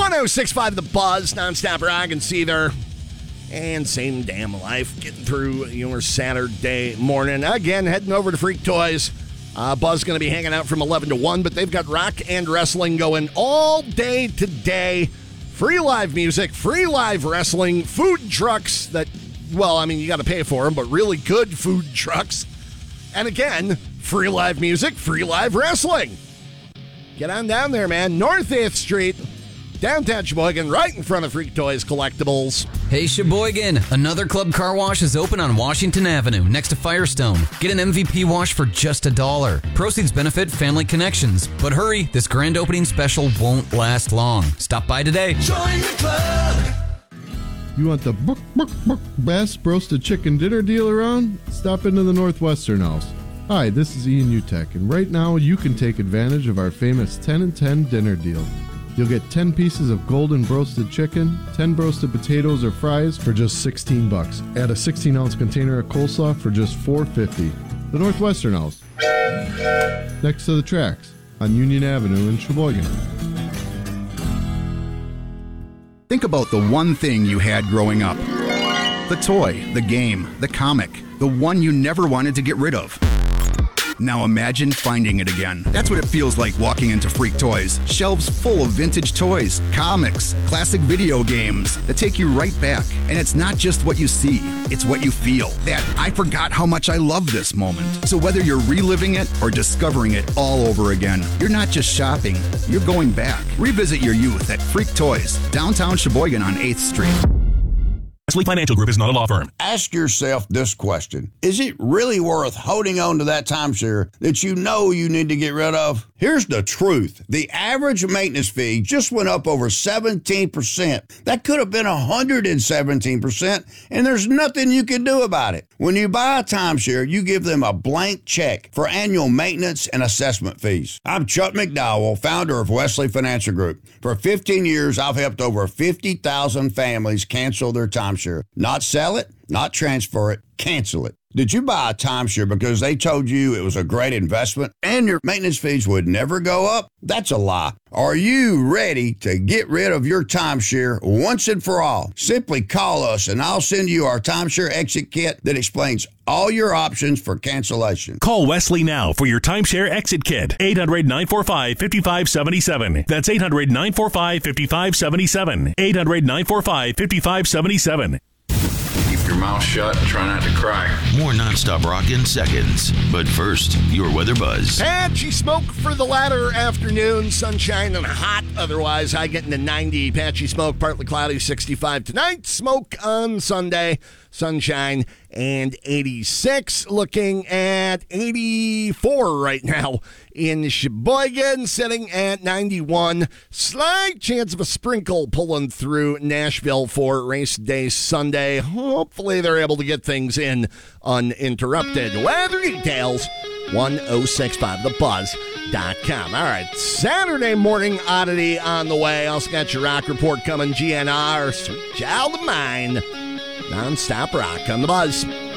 106.5 The Buzz, nonstop rock and Seether. And same damn life, getting through your Saturday morning. Again, heading over to Freak Toys. Buzz going to be hanging out from 11 to 1, but they've got rock and wrestling going all day today. Free live music, free live wrestling, food trucks that, well, I mean, you got to pay for them, but really good food trucks. And again, free live music, free live wrestling. Get on down there, man. North 8th Street, downtown Sheboygan, right in front of Freak Toys Collectibles. Hey Sheboygan, another Club Car Wash is open on Washington Avenue next to Firestone. Get an MVP wash for just $1. Proceeds benefit Family Connections. But hurry, this grand opening special won't last long. Stop by today. Join the club. You want the best roasted chicken dinner deal around? Stop into the Northwestern House. Hi, this is Ian Utek, and right now you can take advantage of our famous 10 and 10 dinner deal. You'll get 10 pieces of golden roasted chicken, 10 roasted potatoes or fries for just $16. Add a 16-ounce container of coleslaw for just $4.50. The Northwestern House, next to the tracks on Union Avenue in Sheboygan. Think about the one thing you had growing up. The toy, the game, the comic, the one you never wanted to get rid of. Now imagine finding it again. That's what it feels like walking into Freak Toys. Shelves full of vintage toys, comics, classic video games that take you right back. And it's not just what you see, it's what you feel. That I forgot how much I love this moment. So whether you're reliving it or discovering it all over again, you're not just shopping, you're going back. Revisit your youth at Freak Toys, downtown Sheboygan on 8th Street. Wesley Financial Group is not a law firm. Ask yourself this question. Is it really worth holding on to that timeshare that you know you need to get rid of? Here's the truth. The average maintenance fee just went up over 17%. That could have been 117%, and there's nothing you can do about it. When you buy a timeshare, you give them a blank check for annual maintenance and assessment fees. I'm Chuck McDowell, founder of Wesley Financial Group. For 15 years, I've helped over 50,000 families cancel their timeshare. Not sell it, not transfer it, cancel it. Did you buy a timeshare because they told you it was a great investment and your maintenance fees would never go up? That's a lie. Are you ready to get rid of your timeshare once and for all? Simply call us and I'll send you our timeshare exit kit that explains all your options for cancellation. Call Wesley now for your timeshare exit kit. 800-945-5577. That's 800-945-5577. 800-945-5577. Keep your mouth shut and try not to cry. More nonstop rock in seconds. But first, your weather buzz. Patchy smoke for the latter afternoon. Sunshine and hot. Otherwise, high getting to 90. Patchy smoke, partly cloudy, 65 tonight. Smoke on Sunday. Sunshine and 86. Looking at 84 right now in Sheboygan. Sitting at 91. Slight chance of a sprinkle pulling through Nashville for race day Sunday. Hopefully they're able to get things in uninterrupted. Weather details, 1065thebuzz.com. All right, Saturday morning oddity on the way. Also got your rock report coming. GNR, Sweet Child of Mine. Non-stop rock on the Buzz.